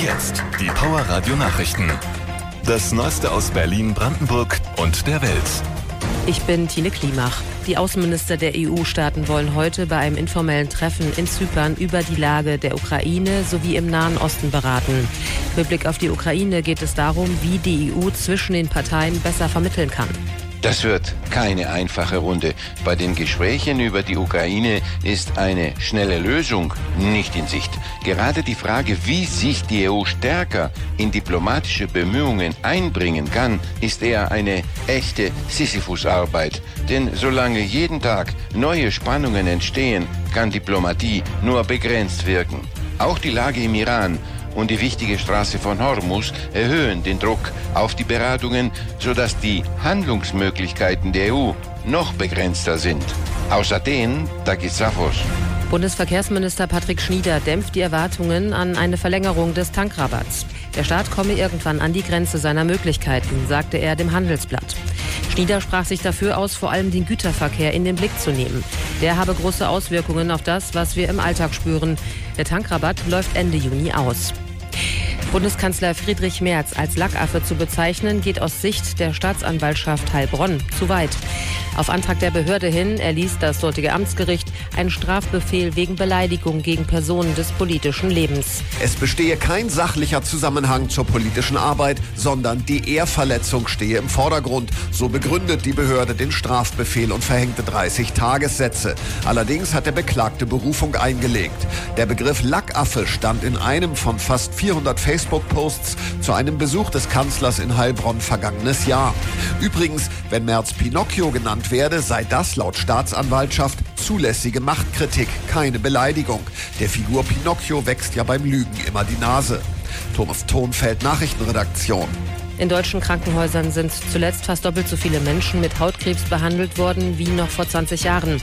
jetzt die Power Radio Nachrichten. Das Neueste aus Berlin, Brandenburg und der Welt. Ich bin Tine Klimach. Die Außenminister der EU-Staaten wollen heute bei einem informellen Treffen in Zypern über die Lage der Ukraine sowie im Nahen Osten beraten. Mit Blick auf die Ukraine geht es darum, wie die EU zwischen den Parteien besser vermitteln kann. Das wird keine einfache Runde. Bei den Gesprächen über die Ukraine ist eine schnelle Lösung nicht in Sicht. Gerade die Frage, wie sich die EU stärker in diplomatische Bemühungen einbringen kann, ist eher eine echte Sisyphus-Arbeit. Denn solange jeden Tag neue Spannungen entstehen, kann Diplomatie nur begrenzt wirken. Auch die Lage im Iran und die wichtige Straße von Hormuz erhöhen den Druck auf die Beratungen, sodass die Handlungsmöglichkeiten der EU noch begrenzter sind. Aus Athen, Takis Safos. Bundesverkehrsminister Patrick Schnieder dämpft die Erwartungen an eine Verlängerung des Tankrabatts. Der Staat komme irgendwann an die Grenze seiner Möglichkeiten, sagte er dem Handelsblatt. Schnieder sprach sich dafür aus, vor allem den Güterverkehr in den Blick zu nehmen. Der habe große Auswirkungen auf das, was wir im Alltag spüren. Der Tankrabatt läuft Ende Juni aus. Bundeskanzler Friedrich Merz als Lackaffe zu bezeichnen, geht aus Sicht der Staatsanwaltschaft Heilbronn zu weit. Auf Antrag der Behörde hin erließ das dortige Amtsgericht einen Strafbefehl wegen Beleidigung gegen Personen des politischen Lebens. Es bestehe kein sachlicher Zusammenhang zur politischen Arbeit, sondern die Ehrverletzung stehe im Vordergrund. So begründet die Behörde den Strafbefehl und verhängte 30 Tagessätze. Allerdings hat der Beklagte Berufung eingelegt. Der Begriff Lackaffe stand in einem von fast 400 Facebook-Posts zu einem Besuch des Kanzlers in Heilbronn vergangenes Jahr. Übrigens, wenn Merz Pinocchio genannt werde, sei das laut Staatsanwaltschaft zulässige Machtkritik, keine Beleidigung. Der Figur Pinocchio wächst ja beim Lügen immer die Nase. Thomas Thonfeld, Nachrichtenredaktion. In deutschen Krankenhäusern sind zuletzt fast doppelt so viele Menschen mit Hautkrebs behandelt worden wie noch vor 20 Jahren.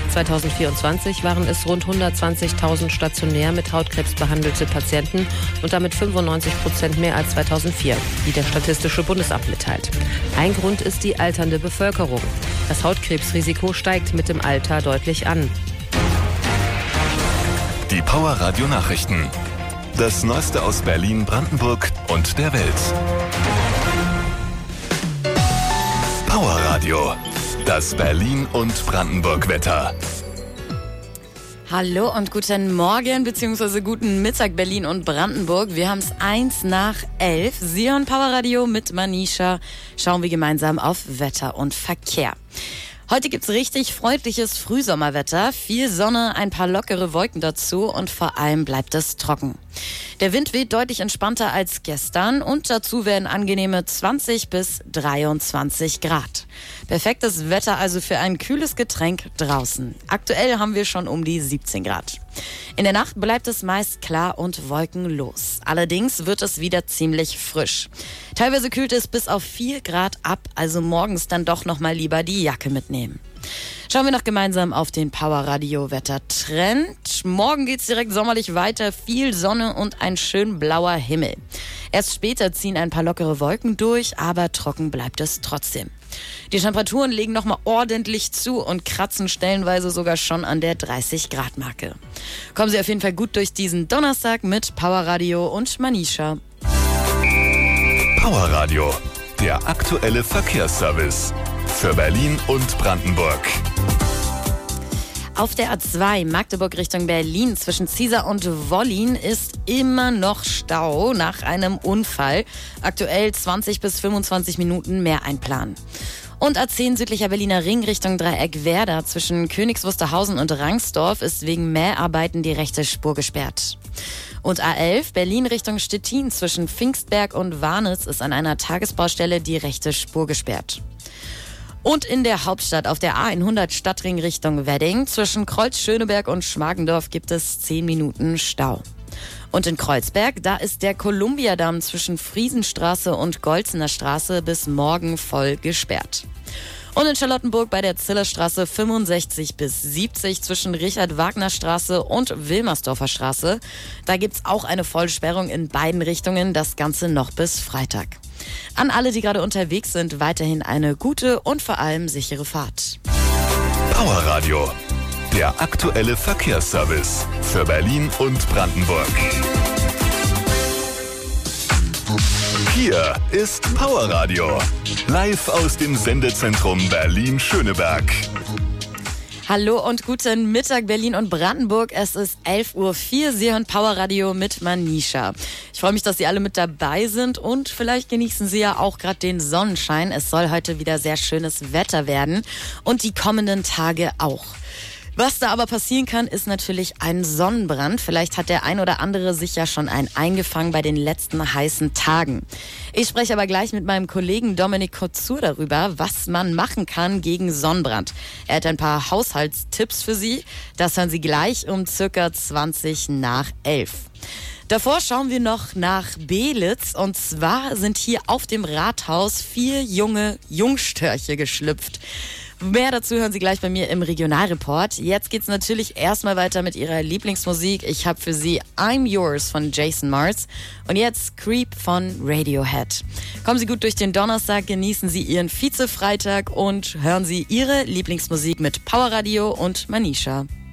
2024 waren es rund 120.000 stationär mit Hautkrebs behandelte Patienten und damit 95% mehr als 2004, wie der Statistische Bundesamt mitteilt. Ein Grund ist die alternde Bevölkerung. Das Hautkrebsrisiko steigt mit dem Alter deutlich an. Die Power Radio Nachrichten. Das Neueste aus Berlin, Brandenburg und der Welt. Power Radio. Das Berlin- und Brandenburg-Wetter. Hallo und guten Morgen bzw. guten Mittag Berlin und Brandenburg. Wir haben es 11:01. Sie hören Power Radio mit Manisha. Schauen wir gemeinsam auf Wetter und Verkehr. Heute gibt's richtig freundliches Frühsommerwetter, viel Sonne, ein paar lockere Wolken dazu und vor allem bleibt es trocken. Der Wind weht deutlich entspannter als gestern und dazu werden angenehme 20 bis 23 Grad. Perfektes Wetter also für ein kühles Getränk draußen. Aktuell haben wir schon um die 17 Grad. In der Nacht bleibt es meist klar und wolkenlos. Allerdings wird es wieder ziemlich frisch. Teilweise kühlt es bis auf 4 Grad ab, also morgens dann doch nochmal lieber die Jacke mitnehmen. Schauen wir noch gemeinsam auf den Power Radio Wettertrend. Morgen geht's direkt sommerlich weiter, viel Sonne und ein schön blauer Himmel. Erst später ziehen ein paar lockere Wolken durch, aber trocken bleibt es trotzdem. Die Temperaturen legen nochmal ordentlich zu und kratzen stellenweise sogar schon an der 30-Grad-Marke. Kommen Sie auf jeden Fall gut durch diesen Donnerstag mit Power Radio und Manisha. Power Radio, der aktuelle Verkehrsservice für Berlin und Brandenburg. Auf der A2 Magdeburg Richtung Berlin zwischen Ziesar und Wollin ist immer noch Stau nach einem Unfall. Aktuell 20 bis 25 Minuten mehr einplanen. Und A10 südlicher Berliner Ring Richtung Dreieck Werder zwischen Königs Wusterhausen und Rangsdorf ist wegen Mäharbeiten die rechte Spur gesperrt. Und A11 Berlin Richtung Stettin zwischen Pfingstberg und Warnitz ist an einer Tagesbaustelle die rechte Spur gesperrt. Und in der Hauptstadt auf der A100 Stadtring Richtung Wedding zwischen Kreuz-Schöneberg und Schmargendorf gibt es 10 Minuten Stau. Und in Kreuzberg, da ist der Kolumbiadamm zwischen Friesenstraße und Golzener Straße bis morgen voll gesperrt. Und in Charlottenburg bei der Zillerstraße 65 bis 70 zwischen Richard-Wagner-Straße und Wilmersdorfer Straße. Da gibt's auch eine Vollsperrung in beiden Richtungen, das Ganze noch bis Freitag. An alle, die gerade unterwegs sind, weiterhin eine gute und vor allem sichere Fahrt. Power Radio, der aktuelle Verkehrsservice für Berlin und Brandenburg. Hier ist Power Radio. Live aus dem Sendezentrum Berlin-Schöneberg. Hallo und guten Mittag Berlin und Brandenburg. Es ist 11:04 Uhr. Sie hören Power Radio mit Manisha. Ich freue mich, dass Sie alle mit dabei sind und vielleicht genießen Sie ja auch gerade den Sonnenschein. Es soll heute wieder sehr schönes Wetter werden und die kommenden Tage auch. Was da aber passieren kann, ist natürlich ein Sonnenbrand. Vielleicht hat der ein oder andere sich ja schon einen eingefangen bei den letzten heißen Tagen. Ich spreche aber gleich mit meinem Kollegen Dominik Kotzur darüber, was man machen kann gegen Sonnenbrand. Er hat ein paar Haushaltstipps für Sie. Das hören Sie gleich um circa 11:20. Davor schauen wir noch nach Belitz. Und zwar sind hier auf dem Rathaus 4 junge Jungstörche geschlüpft. Mehr dazu hören Sie gleich bei mir im Regionalreport. Jetzt geht's natürlich erstmal weiter mit Ihrer Lieblingsmusik. Ich habe für Sie I'm Yours von Jason Mraz und jetzt Creep von Radiohead. Kommen Sie gut durch den Donnerstag, genießen Sie Ihren Vize-Freitag und hören Sie Ihre Lieblingsmusik mit Power Radio und Manisha.